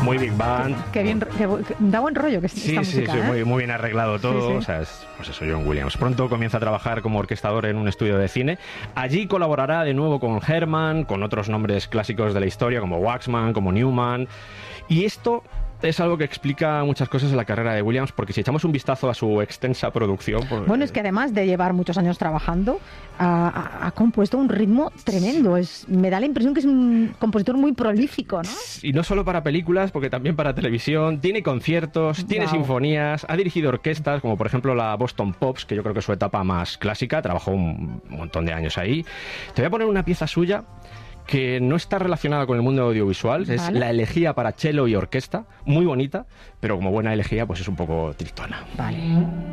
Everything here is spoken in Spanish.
muy Big Band. Qué bien, da buen rollo que Sí, esta sí, música, sí, ¿eh? muy bien arreglado todo. Sí, sí. O sea, pues eso, John Williams. Pronto comienza a trabajar como orquestador en un estudio de cine. Allí colaborará de nuevo con Herman, con otros nombres clásicos de la historia como Waxman, como Newman. Y esto es algo que explica muchas cosas en la carrera de Williams, porque si echamos un vistazo a su extensa producción... Bueno, es que además de llevar muchos años trabajando, ha compuesto un ritmo tremendo. Me da la impresión que es un compositor muy prolífico, ¿no? Y no solo para películas, porque también para televisión. Tiene conciertos, tiene sinfonías, ha dirigido orquestas, como por ejemplo la Boston Pops, que yo creo que es su etapa más clásica. Trabajó un montón de años ahí. Te voy a poner una pieza suya que no está relacionada con el mundo audiovisual. ¿Vale? Es la elegía para cello y orquesta, muy bonita, pero como buena elegía, pues es un poco tristona. Vale.